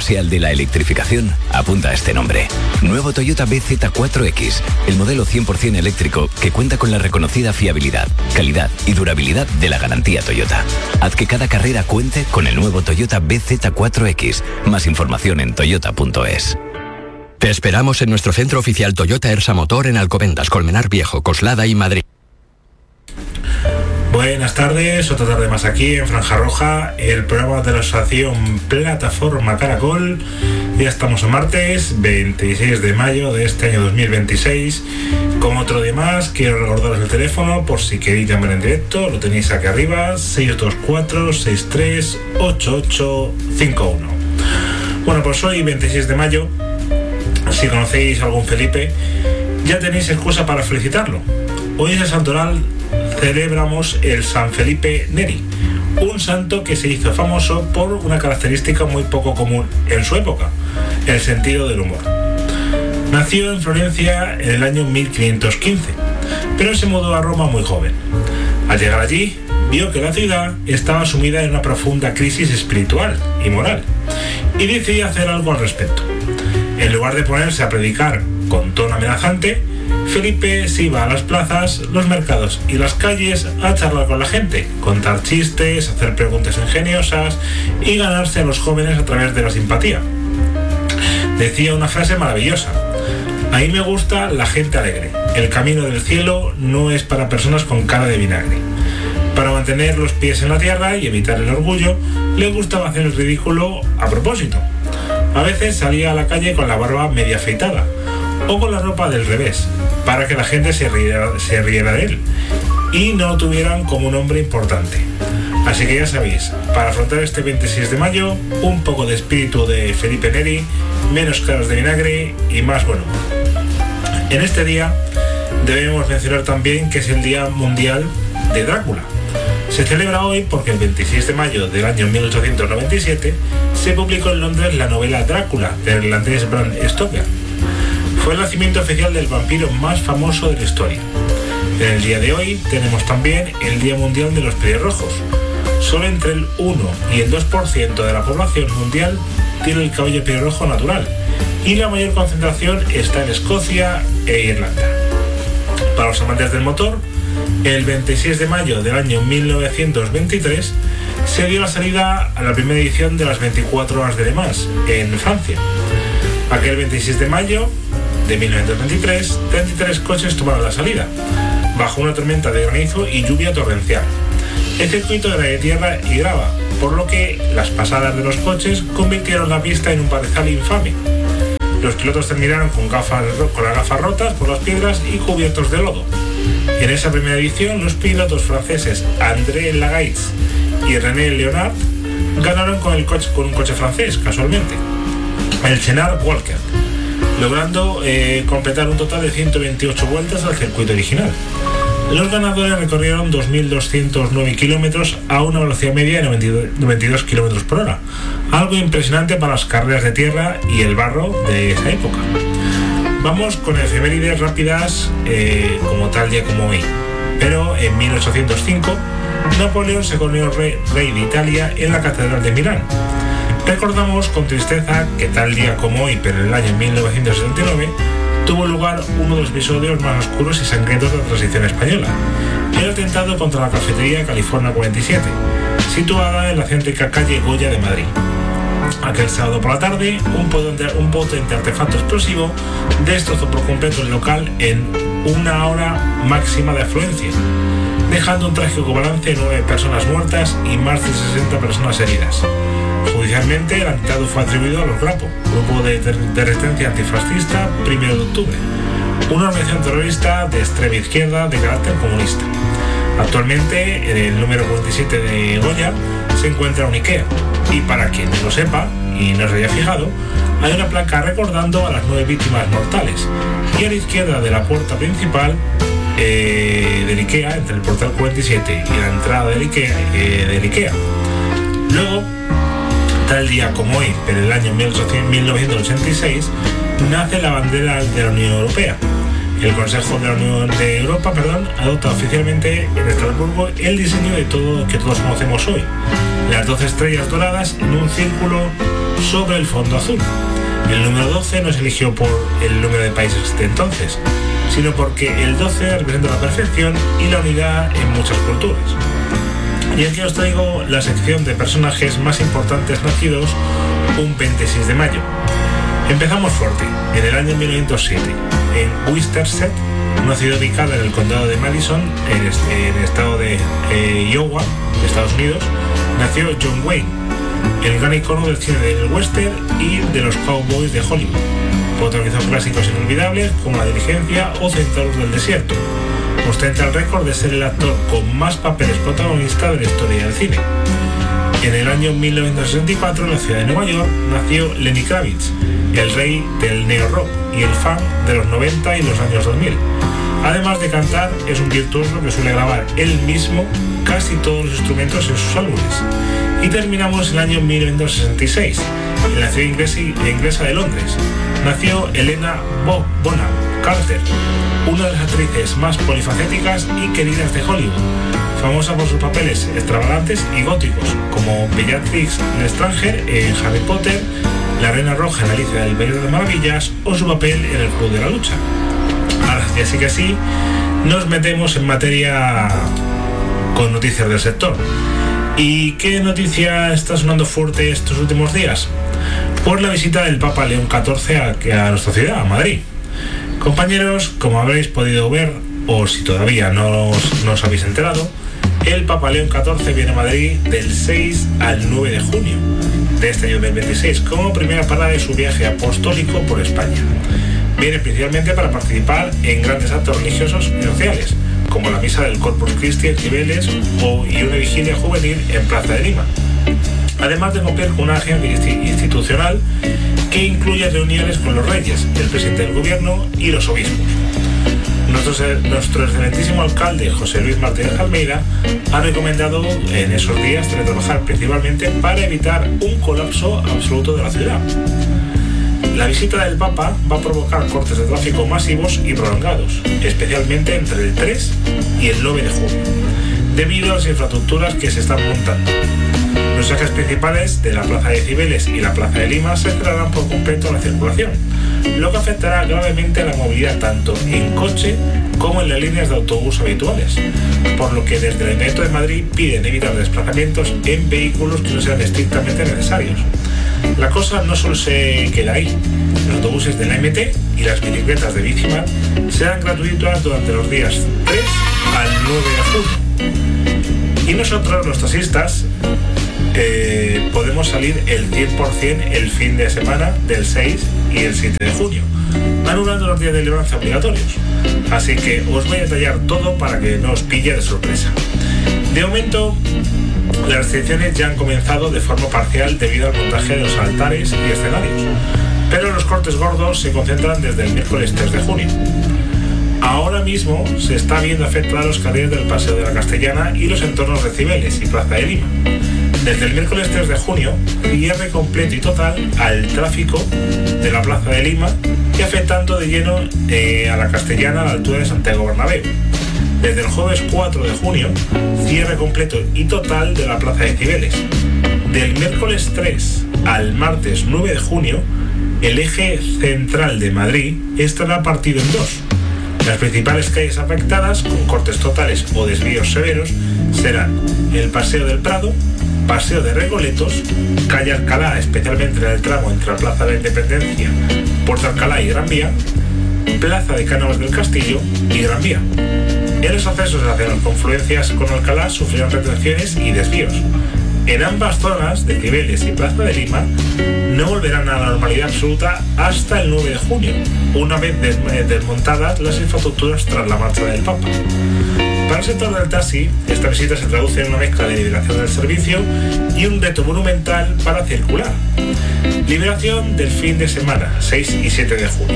sea el de la electrificación, apunta a este nombre. Nuevo Toyota BZ4X, el modelo 100% eléctrico que cuenta con la reconocida fiabilidad, calidad y durabilidad de la garantía Toyota. Haz que cada carrera cuente con el nuevo Toyota BZ4X. Más información en toyota.es. Te esperamos en nuestro centro oficial Toyota Ersa Motor en Alcobendas, Colmenar Viejo, Coslada y Madrid. Buenas tardes, otra tarde más aquí en Franja Roja, el programa de la asociación Plataforma Caracol. Ya estamos a martes 26 de mayo de este año 2026. Como otro día más, quiero recordaros el teléfono por si queréis llamar en directo. Lo tenéis aquí arriba, 624-638851. Bueno, pues hoy 26 de mayo, si conocéis a algún Felipe, ya tenéis excusa para felicitarlo. Hoy es el santoral. Celebramos el San Felipe Neri, un santo que se hizo famoso por una característica muy poco común en su época, el sentido del humor. Nació en Florencia en el año 1515, pero se mudó a Roma muy joven. Al llegar allí, vio que la ciudad estaba sumida en una profunda crisis espiritual y moral, y decidió hacer algo al respecto. En lugar de ponerse a predicar con tono amenazante, Felipe se iba a las plazas, los mercados y las calles a charlar con la gente, contar chistes, hacer preguntas ingeniosas y ganarse a los jóvenes a través de la simpatía. Decía una frase maravillosa: a mí me gusta la gente alegre, el camino del cielo no es para personas con cara de vinagre. Para mantener los pies en la tierra y evitar el orgullo, le gustaba hacer el ridículo a propósito. A veces salía a la calle con la barba media afeitada o con la ropa del revés, para que la gente se riera de él y no lo tuvieran como un hombre importante. Así que ya sabéis, para afrontar este 26 de mayo, un poco de espíritu de Felipe Neri, menos caras de vinagre y más buen humor. En este día debemos mencionar también que es el Día Mundial de Drácula. Se celebra hoy porque el 26 de mayo del año 1897 se publicó en Londres la novela Drácula del irlandés Bram Stoker. Fue el nacimiento oficial del vampiro más famoso de la historia. En el día de hoy tenemos también el Día Mundial de los Pelirrojos. Solo entre el 1 y el 2% de la población mundial tiene el cabello pelirrojo natural y la mayor concentración está en Escocia e Irlanda. Para los amantes del motor, el 26 de mayo del año 1923 se dio la salida a la primera edición de las 24 horas de Le Mans en Francia. Aquel 26 de mayo de 1923, 33 coches tomaron la salida, bajo una tormenta de granizo y lluvia torrencial. El circuito era de tierra y grava, por lo que las pasadas de los coches convirtieron la pista en un padezal infame. Los pilotos terminaron con las gafas rotas por las piedras y cubiertos de lodo. En esa primera edición, los pilotos franceses André Lagaitz y René Leonard ganaron con un coche francés, casualmente, el Chenard Walker, logrando completar un total de 128 vueltas al circuito original. Los ganadores recorrieron 2.209 kilómetros a una velocidad media de 92 kilómetros por hora, algo impresionante para las carreras de tierra y el barro de esa época. Vamos con efemérides rápidas como tal día como hoy. Pero en 1805, Napoleón se coronó rey de Italia en la Catedral de Milán. Recordamos con tristeza que tal día como hoy, pero en el año 1979, tuvo lugar uno de los episodios más oscuros y sangrientos de la transición española, el atentado contra la cafetería California 47, situada en la céntrica calle Goya de Madrid. Aquel sábado por la tarde, un potente artefacto explosivo destrozó por completo el local en una hora máxima de afluencia, dejando un trágico balance de 9 personas muertas y más de 60 personas heridas. Judicialmente, el atentado fue atribuido a los Grapo, grupo de resistencia antifascista 1 de octubre, una organización terrorista de extrema izquierda de carácter comunista. Actualmente, en el número 47 de Goya se encuentra un IKEA, y para quien no lo sepa y no se haya fijado, hay una placa recordando a las 9 víctimas mortales, y a la izquierda de la puerta principal del IKEA, entre el portal 47 y la entrada del IKEA. Luego, tal día como hoy, pero en el año 1986, nace la bandera de la Unión Europea. El Consejo de la Unión de Europa, adopta oficialmente en Estrasburgo el diseño de todo que todos conocemos hoy. Las 12 estrellas doradas en un círculo sobre el fondo azul. El número 12 no se eligió por el número de países de entonces, sino porque el 12 representa la perfección y la unidad en muchas culturas. Y aquí os traigo la sección de personajes más importantes nacidos un 26 de mayo. Empezamos fuerte, en el año 1907, en Wistersett, una ciudad ubicada en el condado de Madison, en el estado de Iowa, Estados Unidos, nació John Wayne, el gran icono del cine del western y de los cowboys de Hollywood. Protagonizó clásicos inolvidables como La Diligencia o Centauros del Desierto. Ostenta el récord de ser el actor con más papeles protagonistas de la historia del cine. En el año 1964, en la ciudad de Nueva York, nació Lenny Kravitz, el rey del neo-rock y el fan de los 90 y los años 2000. Además de cantar, es un virtuoso que suele grabar él mismo casi todos los instrumentos en sus álbumes. Y terminamos el año 1966, en la ciudad inglesa de Londres. Nació Helena Bonham Carter, una de las actrices más polifacéticas y queridas de Hollywood, famosa por sus papeles extravagantes y góticos, como Bellatrix Lestrange en Harry Potter, la Reina Roja en Alicia del País de las Maravillas o su papel en El Club de la Lucha. Ahora, y así que sí, nos metemos en materia con noticias del sector. ¿Y qué noticia está sonando fuerte estos últimos días? Pues la visita del Papa León XIV a nuestra ciudad, a Madrid. Compañeros, como habréis podido ver, o si todavía no os habéis enterado, el Papa León XIV viene a Madrid del 6 al 9 de junio de este año 2026 como primera parada de su viaje apostólico por España. Viene principalmente para participar en grandes actos religiosos y sociales, como la misa del Corpus Christi en Cibeles y una vigilia juvenil en Plaza de Lima. Además de cumplir con una agenda institucional que incluye reuniones con los reyes, el presidente del gobierno y los obispos. Nuestro excelentísimo alcalde José Luis Martínez Almeida ha recomendado en esos días teletrabajar principalmente para evitar un colapso absoluto de la ciudad. La visita del Papa va a provocar cortes de tráfico masivos y prolongados, especialmente entre el 3 y el 9 de junio, debido a las infraestructuras que se están montando. Los ejes principales de la Plaza de Cibeles y la Plaza de Lima se cerrarán por completo a la circulación, lo que afectará gravemente a la movilidad tanto en coche como en las líneas de autobús habituales, por lo que desde el Ayuntamiento de Madrid piden evitar desplazamientos en vehículos que no sean estrictamente necesarios. La cosa no solo se queda ahí. Los autobuses de la MT y las bicicletas de Bicimar serán gratuitas durante los días 3 al 9 de junio. Y nosotros, los taxistas, podemos salir el 100% el fin de semana del 6 y el 7 de junio, anulando los días de libranza obligatorios. Así que os voy a detallar todo para que no os pille de sorpresa. De momento, las restricciones ya han comenzado de forma parcial debido al montaje de los altares y escenarios, pero los cortes gordos se concentran desde el miércoles 3 de junio. Ahora mismo se está viendo afectados los carriles del Paseo de la Castellana y los entornos de Cibeles y Plaza de Lima. Desde el miércoles 3 de junio, cierre completo y total al tráfico de la Plaza de Lima y afectando de lleno a la Castellana a la altura de Santiago Bernabéu. Desde el jueves 4 de junio, cierre completo y total de la Plaza de Cibeles. Del miércoles 3 al martes 9 de junio, el eje central de Madrid estará partido en dos. Las principales calles afectadas, con cortes totales o desvíos severos, serán el Paseo del Prado, Paseo de Recoletos, Calle Alcalá, especialmente en el tramo entre la Plaza de la Independencia, Puerto Alcalá y Gran Vía, Plaza de Cánovas del Castillo y Gran Vía. En los accesos hacia las confluencias con Alcalá sufrirán retenciones y desvíos. En ambas zonas de Cibeles y Plaza de Lima no volverán a la normalidad absoluta hasta el 9 de junio, una vez desmontadas las infraestructuras tras la marcha del Papa. Para el sector del taxi, esta visita se traduce en una mezcla de liberación del servicio y un reto monumental para circular. Liberación del fin de semana, 6 y 7 de junio.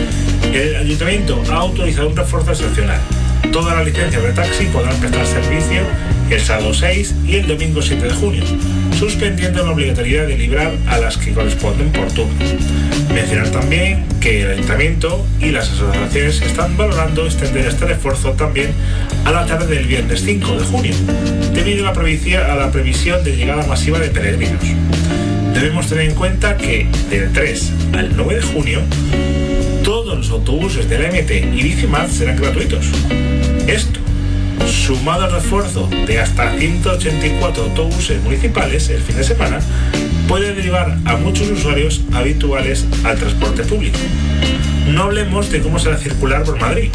El Ayuntamiento ha autorizado un refuerzo excepcional. Todas las licencias de taxi podrán prestar servicio el sábado 6 y el domingo 7 de junio, suspendiendo la obligatoriedad de librar a las que corresponden por turno. Mencionar también que el Ayuntamiento y las asociaciones están valorando extender este refuerzo también a la tarde del viernes 5 de junio, debido a la previsión de llegada masiva de peregrinos. debemos tener en cuenta que del 3 al 9 de junio todos los autobuses de la MT y Bicimad serán gratuitos. Esto, sumado al refuerzo de hasta 184 autobuses municipales el fin de semana, puede derivar a muchos usuarios habituales al transporte público. No hablemos de cómo será circular por Madrid.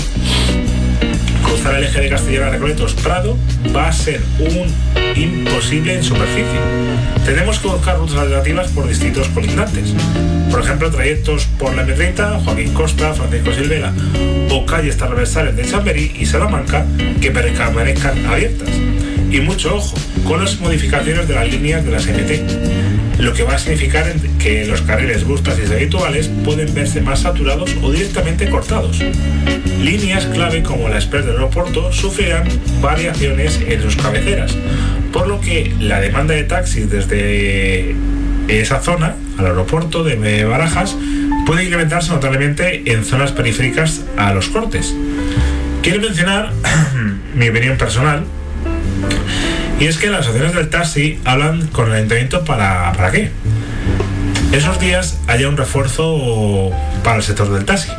Cruzar el eje de Castellana-Recoletos-Prado va a ser un imposible en superficie. Tenemos que buscar rutas alternativas por distritos colindantes. Por ejemplo, trayectos por la M30, Joaquín Costa, Francisco Silvera o calles transversales de Chamberí y Salamanca que permanezcan abiertas. Y mucho ojo con las modificaciones de las líneas de las MT, lo que va a significar que los carriles bus taxis habituales pueden verse más saturados o directamente cortados. Líneas clave como la Express del aeropuerto sufrirán variaciones en sus cabeceras, por lo que la demanda de taxis desde esa zona al aeropuerto de Barajas puede incrementarse notablemente en zonas periféricas a los cortes. Quiero mencionar mi opinión personal, y es que las asociaciones del taxi hablan con el ayuntamiento para ¿qué? Esos días haya un refuerzo para el sector del taxi.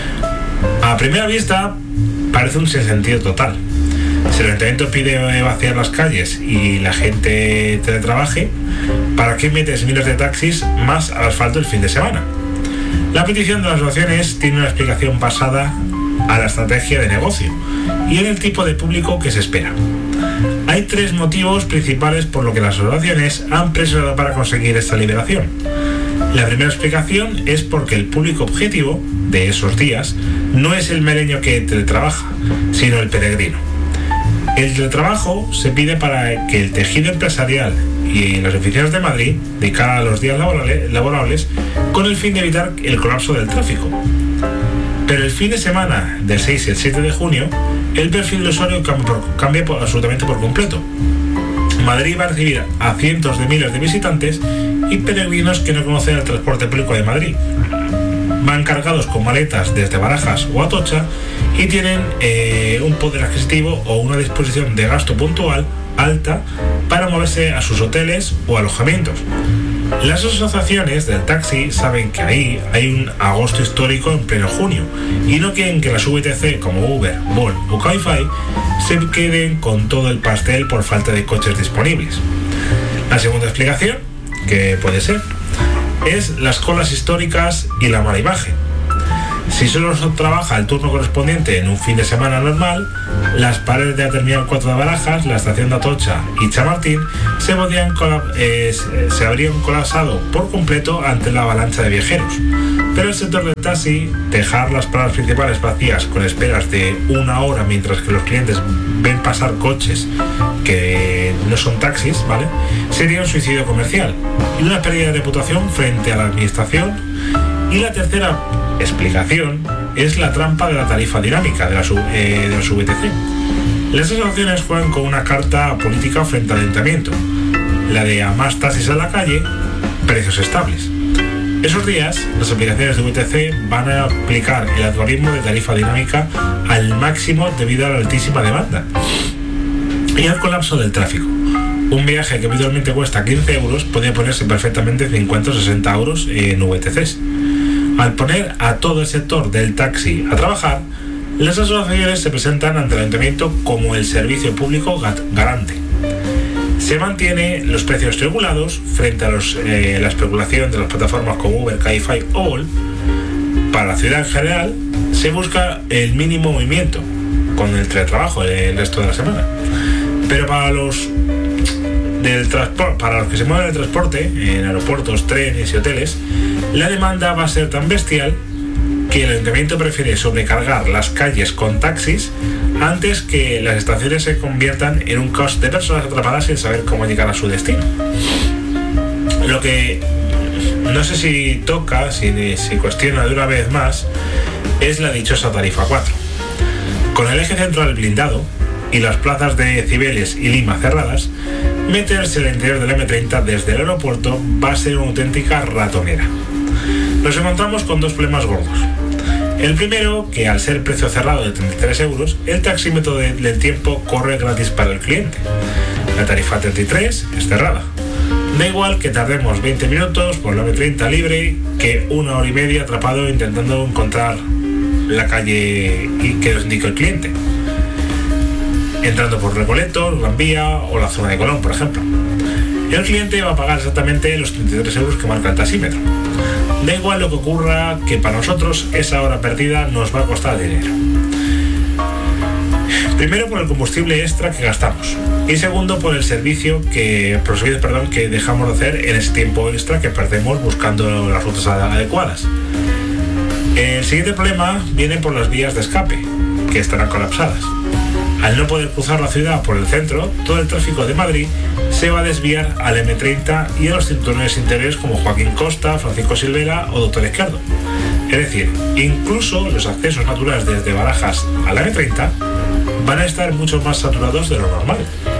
A primera vista parece un sinsentido total. Si el ayuntamiento pide vaciar las calles y la gente teletrabaje, ¿para qué metes miles de taxis más al asfalto el fin de semana? La petición de las asociaciones tiene una explicación basada a la estrategia de negocio y en el tipo de público que se espera. Hay tres motivos principales por lo que las asociaciones han presionado para conseguir esta liberación. La primera explicación es porque el público objetivo de esos días no es el meleño que teletrabaja, sino el peregrino. El teletrabajo se pide para que el tejido empresarial y las oficinas de Madrid de cara a los días laborables con el fin de evitar el colapso del tráfico. Pero el fin de semana del 6 y el 7 de junio, el perfil de usuario cambia absolutamente por completo. Madrid va a recibir a cientos de miles de visitantes y peregrinos que no conocen el transporte público de Madrid. Van cargados con maletas desde Barajas o Atocha y tienen un poder adquisitivo o una disposición de gasto puntual alta para moverse a sus hoteles o alojamientos. Las asociaciones del taxi saben que ahí hay un agosto histórico en pleno junio y no quieren que las VTC como Uber, Bolt o Cabify se queden con todo el pastel por falta de coches disponibles. La segunda explicación, que puede ser, es las colas históricas y la mala imagen. Si solo se trabaja el turno correspondiente en un fin de semana normal, las paredes de la Terminal 4 de Barajas, la estación de Atocha y Chamartín se habrían colapsado por completo ante la avalancha de viajeros. Pero el sector del taxi, dejar las paradas principales vacías con esperas de una hora mientras que los clientes ven pasar coches que no son taxis, ¿vale?, sería un suicidio comercial y una pérdida de reputación frente a la administración. Y la tercera explicación es la trampa de la tarifa dinámica de las VTC. Las asociaciones juegan con una carta política frente al ayuntamiento, la de a más taxis a la calle, precios estables. Esos días, las aplicaciones de VTC van a aplicar el algoritmo de tarifa dinámica al máximo debido a la altísima demanda y al colapso del tráfico. Un viaje que habitualmente cuesta 15 euros podría ponerse perfectamente 50 o 60 euros en VTCs. Al poner a todo el sector del taxi a trabajar, las asociaciones se presentan ante el ayuntamiento como el servicio público garante. Se mantienen los precios regulados frente a la especulación de las plataformas como Uber, Cabify o Bolt. Para la ciudad en general se busca el mínimo movimiento con el teletrabajo el resto de la semana. Pero para los que se mueven en el transporte, en aeropuertos, trenes y hoteles, la demanda va a ser tan bestial que el ayuntamiento prefiere sobrecargar las calles con taxis antes que las estaciones se conviertan en un caos de personas atrapadas sin saber cómo llegar a su destino. Lo que no sé si toca, si cuestiona de una vez más, es la dichosa tarifa 4. Con el eje central blindado y las plazas de Cibeles y Lima cerradas, meterse en el interior del M30 desde el aeropuerto va a ser una auténtica ratonera. Nos encontramos con dos problemas gordos. El primero, que al ser precio cerrado de 33 euros, el taxímetro del tiempo corre gratis para el cliente. La tarifa 33 es cerrada. Da igual que tardemos 20 minutos por la M30 libre que 1 hora y media atrapado intentando encontrar la calle y que nos indique el cliente, entrando por Recoletos, Gran Vía o la zona de Colón, por ejemplo. El cliente va a pagar exactamente los 33 euros que marca el taxímetro. Da igual lo que ocurra, que para nosotros esa hora perdida nos va a costar dinero. Primero por el combustible extra que gastamos y segundo por el servicio que dejamos de hacer en ese tiempo extra que perdemos buscando las rutas adecuadas. El siguiente problema viene por las vías de escape, que estarán colapsadas. Al no poder cruzar la ciudad por el centro, todo el tráfico de Madrid se va a desviar al M30 y a los cinturones interiores como Joaquín Costa, Francisco Silvera o Doctor Izquierdo. Es decir, incluso los accesos naturales desde Barajas a la M30 van a estar mucho más saturados de lo normal.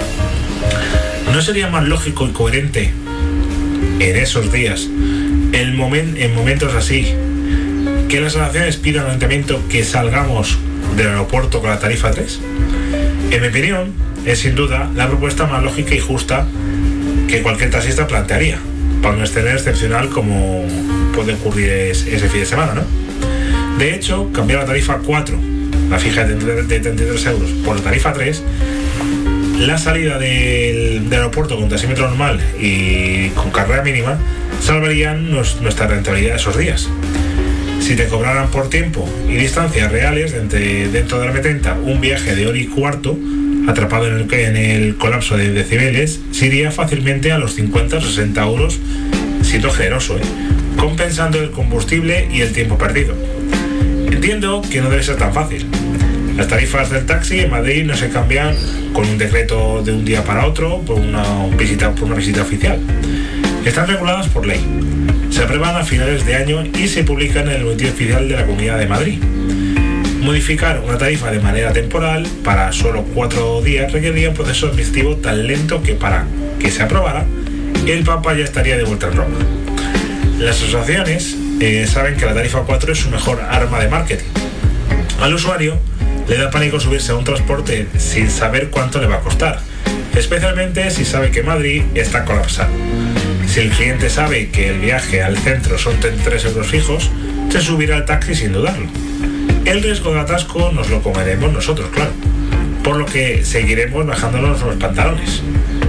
¿No sería más lógico y coherente en esos días, en momentos así, que las asociaciones pidan al ayuntamiento que salgamos del aeropuerto con la tarifa 3? En mi opinión, es sin duda la propuesta más lógica y justa que cualquier taxista plantearía, para un escenario excepcional como puede ocurrir ese fin de semana, ¿no? De hecho, cambiar la tarifa 4, la fija de 33 euros, por la tarifa 3, la salida del aeropuerto con taxímetro normal y con carrera mínima salvarían nuestra rentabilidad esos días. Si te cobraran por tiempo y distancias reales dentro de la M30 un viaje de hora y cuarto, atrapado en el colapso de decibeles, se iría fácilmente a los 50 o 60 euros, siendo generoso, compensando el combustible y el tiempo perdido. Entiendo que no debe ser tan fácil. Las tarifas del taxi en Madrid no se cambian con un decreto de un día para otro por una visita oficial. Están reguladas por ley. Se aprueban a finales de año y se publican en el boletín oficial de la Comunidad de Madrid. Modificar una tarifa de manera temporal para solo 4 días requeriría un proceso administrativo tan lento que para que se aprobara, el Papa ya estaría de vuelta en Roma. Las asociaciones saben que la tarifa 4 es su mejor arma de marketing. Al usuario le da pánico subirse a un transporte sin saber cuánto le va a costar, especialmente si sabe que Madrid está colapsado. Si el cliente sabe que el viaje al centro son 33 euros fijos, se subirá al taxi sin dudarlo. El riesgo de atasco nos lo comeremos nosotros, claro, por lo que seguiremos bajándonos los pantalones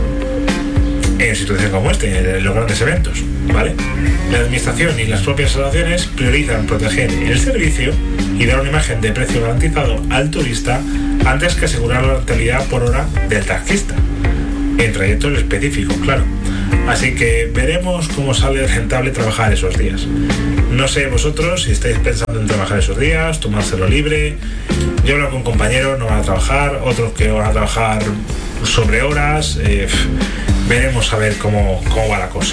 en situaciones como en los grandes eventos, ¿vale? La administración y las propias asociaciones priorizan proteger el servicio y dar una imagen de precio garantizado al turista antes que asegurar la rentabilidad por hora del taxista, en trayectos específicos, claro. Así que veremos cómo sale rentable trabajar esos días. No sé vosotros si estáis pensando en trabajar esos días, tomárselo libre. Yo hablo con compañeros, no van a trabajar, otros que van a trabajar sobre horas. Veremos a ver cómo va la cosa.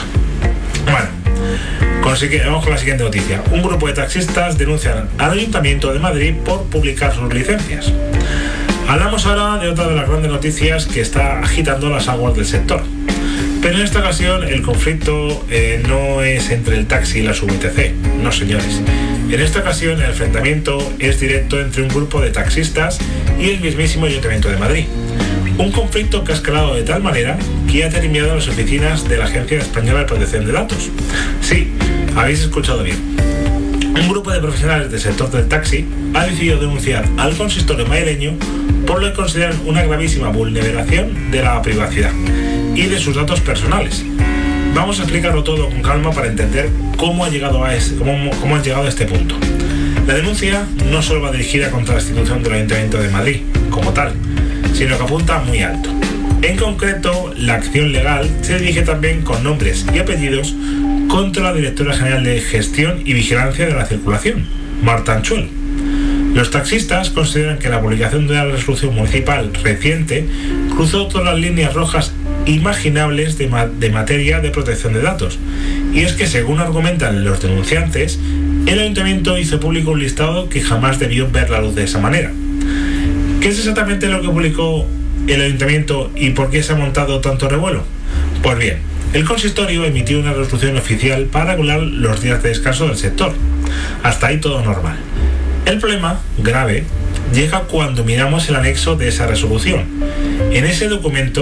Bueno, vamos con la siguiente noticia. Un grupo de taxistas denuncian al Ayuntamiento de Madrid por publicar sus licencias. Hablamos ahora de otra de las grandes noticias que está agitando las aguas del sector. Pero en esta ocasión el conflicto no es entre el taxi y la SUBTC, no señores. En esta ocasión el enfrentamiento es directo entre un grupo de taxistas y el mismísimo Ayuntamiento de Madrid. Un conflicto que ha escalado de tal manera que ha terminado en las oficinas de la Agencia Española de Protección de Datos. Sí, habéis escuchado bien. Un grupo de profesionales del sector del taxi ha decidido denunciar al consistorio madrileño por lo que consideran una gravísima vulneración de la privacidad y de sus datos personales. Vamos a explicarlo todo con calma para entender cómo han llegado a este punto. La denuncia no solo va dirigida contra la institución del Ayuntamiento de Madrid como tal, sino que apunta muy alto. En concreto, la acción legal se dirige también con nombres y apellidos contra la Directora General de Gestión y Vigilancia de la Circulación, Marta Anchuel. Los taxistas consideran que la publicación de una resolución municipal reciente cruzó todas las líneas rojas imaginables de materia de protección de datos. Y es que, según argumentan los denunciantes, el ayuntamiento hizo público un listado que jamás debió ver la luz de esa manera. ¿Qué es exactamente lo que publicó el ayuntamiento y por qué se ha montado tanto revuelo? Pues bien, el consistorio emitió una resolución oficial para regular los días de descanso del sector. Hasta ahí todo normal. El problema grave llega cuando miramos el anexo de esa resolución. En ese documento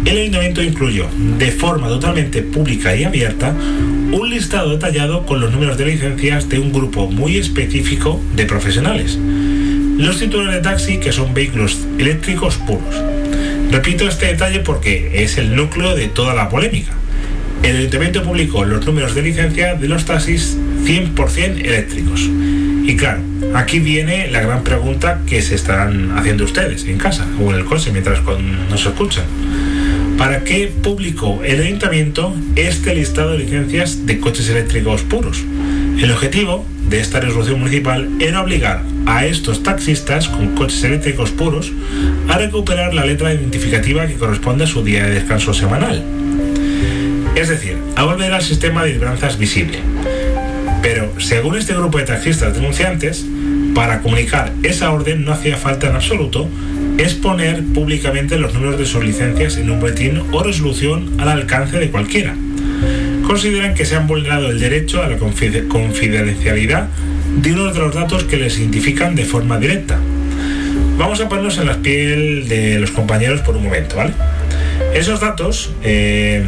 el Ayuntamiento incluyó de forma totalmente pública y abierta un listado detallado con los números de licencias de un grupo muy específico de profesionales, los titulares de taxi, que son vehículos eléctricos puros. Repito este detalle porque es el núcleo de toda la polémica. El Ayuntamiento publicó los números de licencia de los taxis 100% eléctricos. Y claro, aquí viene la gran pregunta que se estarán haciendo ustedes en casa o en el coche mientras nos escuchan. ¿Para qué publicó el Ayuntamiento este listado de licencias de coches eléctricos puros? El objetivo de esta resolución municipal era obligar a estos taxistas con coches eléctricos puros a recuperar la letra identificativa que corresponde a su día de descanso semanal. Es decir, a volver al sistema de libranzas visible. Pero, según este grupo de taxistas denunciantes, para comunicar esa orden no hacía falta en absoluto exponer públicamente los números de sus licencias en un boletín o resolución al alcance de cualquiera. Consideran que se han vulnerado el derecho a la confidencialidad de uno de los datos que les identifican de forma directa. Vamos a ponernos en la piel de los compañeros por un momento, ¿vale? Esos datos del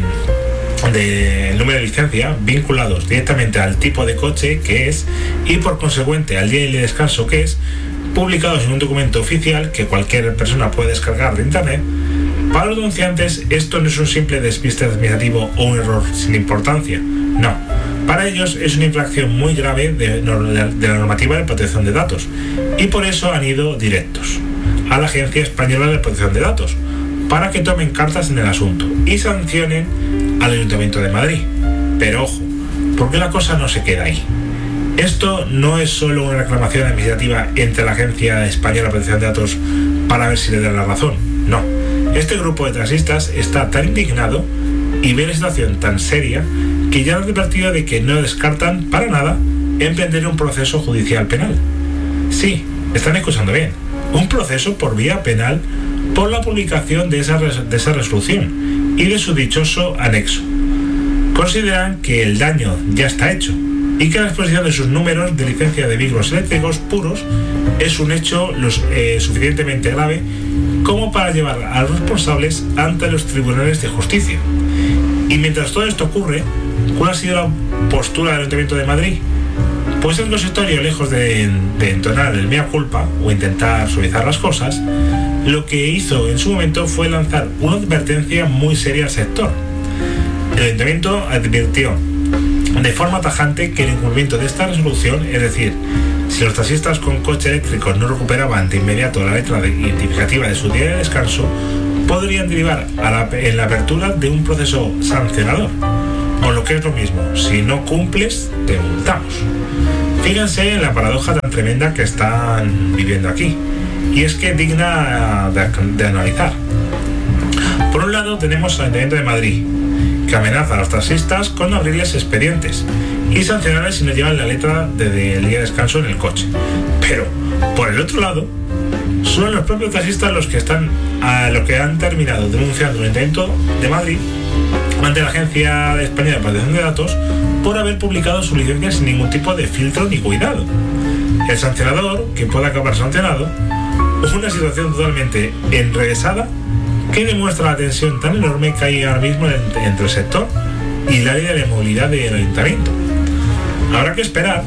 número de licencia vinculados directamente al tipo de coche que es y por consecuente al día de descanso que es, publicados en un documento oficial que cualquier persona puede descargar de internet. Para los denunciantes esto no es un simple despiste administrativo o un error sin importancia, no. Para ellos es una infracción muy grave de la normativa de protección de datos y por eso han ido directos a la Agencia Española de Protección de Datos para que tomen cartas en el asunto y sancionen al Ayuntamiento de Madrid. Pero ojo, porque la cosa no se queda ahí. Esto no es solo una reclamación administrativa entre la Agencia Española de Protección de Datos para ver si le dan la razón, no. Este grupo de taxistas está tan indignado y ve la situación tan seria que ya han advertido de que no descartan para nada emprender un proceso judicial penal. Sí, están escuchando bien, un proceso por vía penal por la publicación de esa resolución y de su dichoso anexo. Consideran que el daño ya está hecho y que la exposición de sus números de licencia de vehículos eléctricos puros es un hecho suficientemente grave como para llevar a los responsables ante los tribunales de justicia. Y mientras todo esto ocurre, ¿cuál ha sido la postura del Ayuntamiento de Madrid? Pues el consistorio, lejos de entonar el mea culpa o intentar suavizar las cosas, lo que hizo en su momento fue lanzar una advertencia muy seria al sector. El Ayuntamiento advirtió de forma tajante que el incumplimiento de esta resolución, es decir, si los taxistas con coche eléctrico no recuperaban de inmediato la letra identificativa de su día de descanso, podrían derivar en la apertura de un proceso sancionador. O lo que es lo mismo, si no cumples, te multamos. Fíjense en la paradoja tan tremenda que están viviendo aquí, y es que es digna de analizar. Por un lado tenemos al Ayuntamiento de Madrid, que amenaza a los taxistas con abrirles expedientes y sancionarles si no llevan la letra del día de descanso en el coche. Pero, por el otro lado, son los propios taxistas los que han terminado denunciando al Ayuntamiento de Madrid ante la Agencia Española de Protección de Datos por haber publicado su licencia sin ningún tipo de filtro ni cuidado. El sancionador, que puede acabar sancionado, es una situación totalmente enrevesada que demuestra la tensión tan enorme que hay ahora mismo entre el sector y el área de movilidad del Ayuntamiento. Habrá que esperar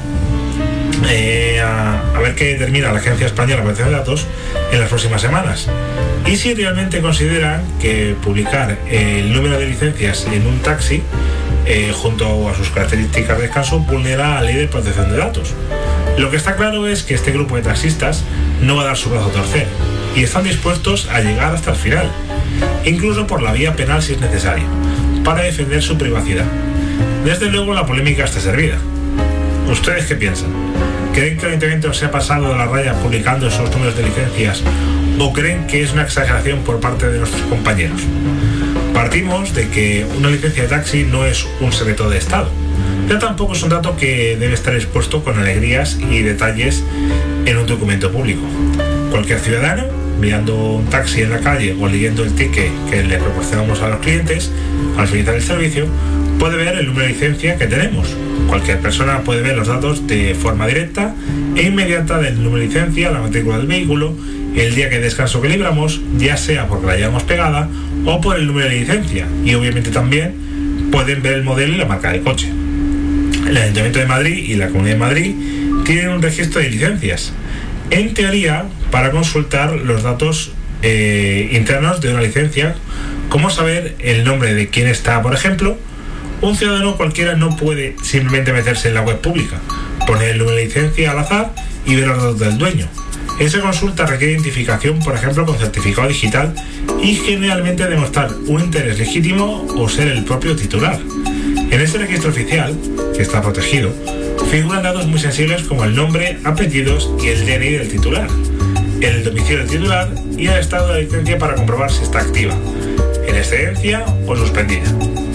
a ver qué determina la Agencia Española de Protección de Datos en las próximas semanas y si realmente consideran que publicar el número de licencias en un taxi junto a sus características de descanso vulnera la ley de protección de datos. Lo que está claro es que este grupo de taxistas no va a dar su brazo a torcer y están dispuestos a llegar hasta el final, incluso por la vía penal si es necesario, para defender su privacidad. Desde luego la polémica está servida. ¿Ustedes qué piensan? ¿Creen que el Ayuntamiento se ha pasado de la raya publicando esos números de licencias o creen que es una exageración por parte de nuestros compañeros? Partimos de que una licencia de taxi no es un secreto de Estado, pero tampoco es un dato que debe estar expuesto con alegrías y detalles en un documento público. Cualquier ciudadano, mirando un taxi en la calle o leyendo el ticket que le proporcionamos a los clientes al finalizar el servicio, puede ver el número de licencia que tenemos. Cualquier persona puede ver los datos de forma directa e inmediata del número de licencia, la matrícula del vehículo, el día que descanso que libramos, ya sea porque la llevamos pegada o por el número de licencia, y obviamente también pueden ver el modelo y la marca del coche. El Ayuntamiento de Madrid y la Comunidad de Madrid tienen un registro de licencias, en teoría para consultar los datos internos de una licencia, como saber el nombre de quién está. Por ejemplo, un ciudadano cualquiera no puede simplemente meterse en la web pública, poner el número de licencia al azar y ver los datos del dueño. Esa consulta requiere identificación, por ejemplo, con certificado digital, y generalmente demostrar un interés legítimo o ser el propio titular. En ese registro oficial, que está protegido, figuran datos muy sensibles como el nombre, apellidos y el DNI del titular, el domicilio del titular y el estado de la licencia para comprobar si está activa, en excedencia o suspendida.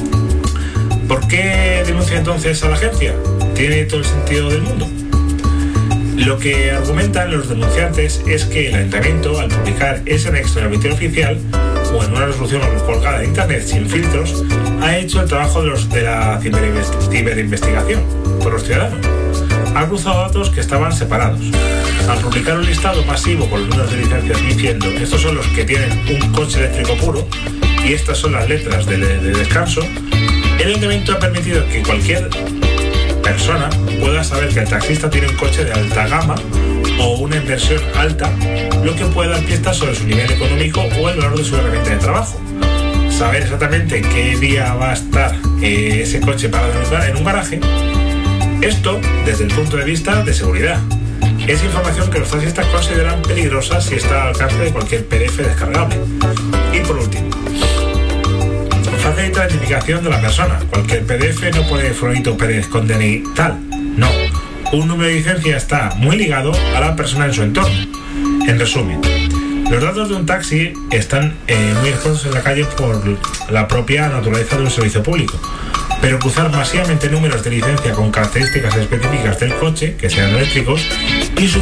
¿Por qué denuncia entonces a la agencia? Tiene todo el sentido del mundo. Lo que argumentan los denunciantes es que el ayuntamiento, al publicar ese anexo en el boletín oficial o en una resolución colgada en internet sin filtros, ha hecho el trabajo de la ciberinvestigación por los ciudadanos. Ha cruzado datos que estaban separados. Al publicar un listado masivo con los números de licencias diciendo estos son los que tienen un coche eléctrico puro y estas son las letras de descanso, el ayuntamiento ha permitido que cualquier persona pueda saber que el taxista tiene un coche de alta gama o una inversión alta, lo que puede dar pistas sobre su nivel económico o el valor de su herramienta de trabajo. Saber exactamente qué día va a estar ese coche parado en un garaje. Esto desde el punto de vista de seguridad. Es información que los taxistas consideran peligrosa si está al alcance de cualquier PDF descargable. Y por último, facilita la identificación de la persona. Cualquier PDF no pone Fulanito Pérez con DNI tal. No. Un número de licencia está muy ligado a la persona en su entorno. En resumen, los datos de un taxi están muy expuestos en la calle por la propia naturaleza de un servicio público. Pero cruzar masivamente números de licencia con características específicas del coche, que sean eléctricos,